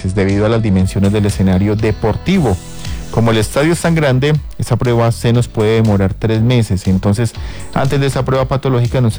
meses debido a las dimensiones del escenario deportivo. Como el estadio es tan grande, esa prueba se nos puede demorar 3 meses. Entonces, antes de esa prueba patológica no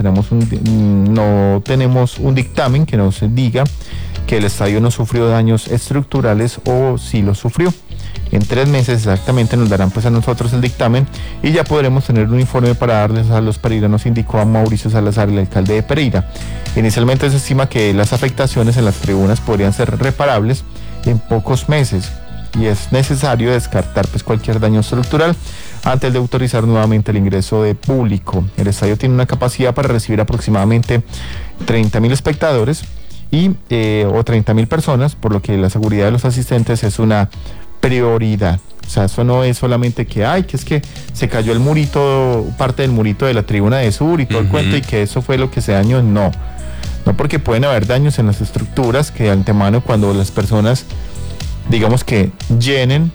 tenemos un dictamen que nos diga que el estadio no sufrió daños estructurales o si lo sufrió. En 3 meses exactamente nos darán pues a nosotros el dictamen y ya podremos tener un informe para darles a los pereiranos, indicó a Mauricio Salazar, el alcalde de Pereira. Inicialmente se estima que las afectaciones en las tribunas podrían ser reparables en pocos meses y es necesario descartar pues cualquier daño estructural antes de autorizar nuevamente el ingreso de público. El estadio tiene una capacidad para recibir aproximadamente 30.000 espectadores o 30.000 personas, por lo que la seguridad de los asistentes es una prioridad. O sea, eso no es solamente que es que se cayó el murito, parte del murito de la tribuna de sur y todo el cuento y que eso fue lo que se dañó. No, porque pueden haber daños en las estructuras que de antemano, cuando las personas digamos que llenen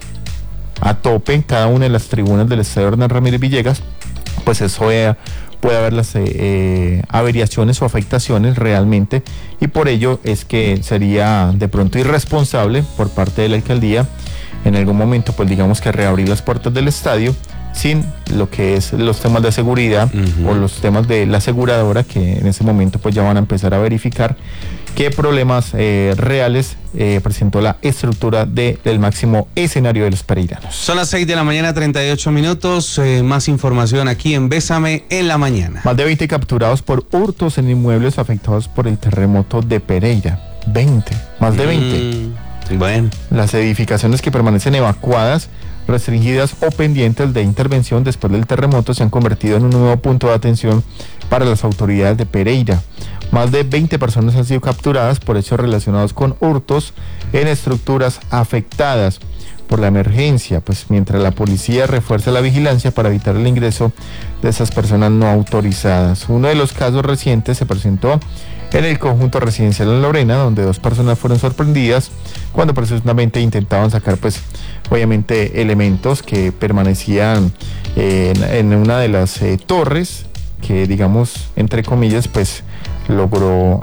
a tope en cada una de las tribunas del estadio Hernán Ramírez Villegas, pues eso puede haber las averiaciones o afectaciones realmente, y por ello es que sería de pronto irresponsable por parte de la alcaldía en algún momento pues digamos que reabrir las puertas del estadio sin lo que es los temas de seguridad o los temas de la aseguradora, que en ese momento pues ya van a empezar a verificar qué problemas reales presentó la estructura del máximo escenario de los pereiranos. Son las 6 de la mañana, 38 minutos. Más información aquí en Bésame en la mañana. Más de 20 capturados por hurtos en inmuebles afectados por el terremoto de Pereira. 20, más de 20. Bueno. Las edificaciones que permanecen evacuadas, restringidas o pendientes de intervención después del terremoto se han convertido en un nuevo punto de atención para las autoridades de Pereira. Más de 20 personas han sido capturadas por hechos relacionados con hurtos en estructuras afectadas por la emergencia, pues mientras la policía refuerza la vigilancia para evitar el ingreso de esas personas no autorizadas. Uno de los casos recientes se presentó en el conjunto residencial en Lorena, donde 2 personas fueron sorprendidas cuando presuntamente intentaban sacar pues obviamente elementos que permanecían en una de las torres que, digamos, entre comillas, pues logró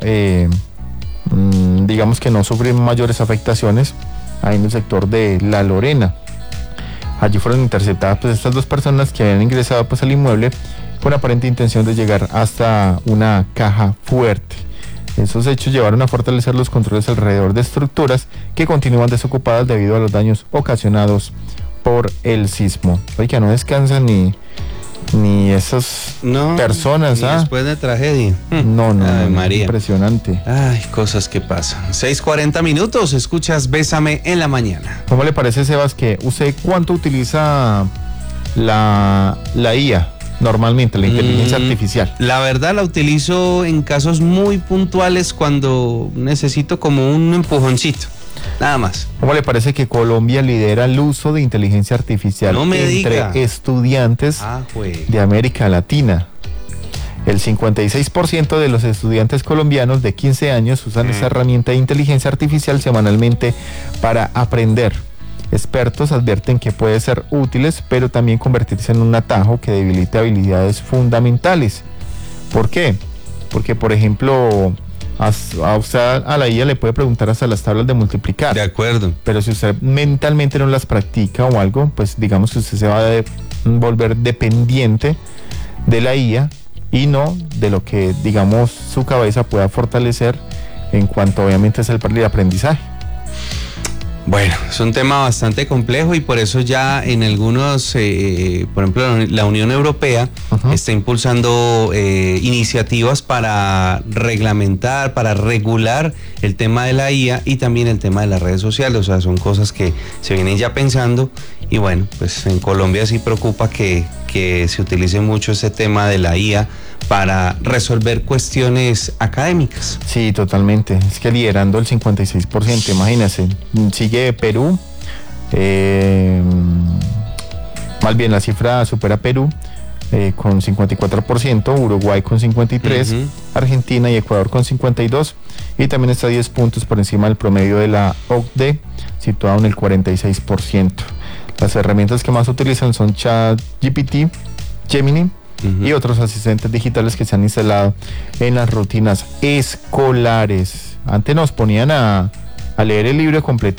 digamos que no sufrir mayores afectaciones ahí en el sector de La Lorena. Allí fueron interceptadas pues estas 2 personas que habían ingresado pues al inmueble con aparente intención de llegar hasta una caja fuerte. Esos hechos llevaron a fortalecer los controles alrededor de estructuras que continúan desocupadas debido a los daños ocasionados por el sismo. Oiga, no descansan ni esas personas. Después de tragedia. No, Ay, María. Impresionante. Ay, cosas que pasan. 6:40 minutos, escuchas Bésame en la mañana. ¿Cómo le parece, Sebas, que usted cuánto utiliza la IA? Normalmente, la inteligencia artificial. La verdad la utilizo en casos muy puntuales cuando necesito como un empujoncito, nada más. ¿Cómo le parece que Colombia lidera el uso de inteligencia artificial entre estudiantes de América Latina? El 56% de los estudiantes colombianos de 15 años usan esa herramienta de inteligencia artificial semanalmente para aprender. Expertos advierten que puede ser útiles, pero también convertirse en un atajo que debilite habilidades fundamentales. ¿Por qué? Porque, por ejemplo, a la IA le puede preguntar hasta las tablas de multiplicar. De acuerdo. Pero si usted mentalmente no las practica o algo, pues digamos que usted se va a volver dependiente de la IA y no de lo que, digamos, su cabeza pueda fortalecer en cuanto obviamente es el aprendizaje. Bueno, es un tema bastante complejo y por eso ya en algunos, por ejemplo, la Unión Europea está impulsando iniciativas para reglamentar, para regular el tema de la IA y también el tema de las redes sociales. O sea, son cosas que se vienen ya pensando y bueno, pues en Colombia sí preocupa que se utilice mucho ese tema de la IA para resolver cuestiones académicas. Sí, totalmente. Es que liderando el 56%, imagínense. Sigue Perú, más bien la cifra supera Perú con 54%, Uruguay con 53%, Argentina y Ecuador con 52%, y también está 10 puntos por encima del promedio de la OCDE, situado en el 46%. Las herramientas que más utilizan son ChatGPT, Gemini, y otros asistentes digitales que se han instalado en las rutinas escolares. Antes nos ponían a leer el libro completo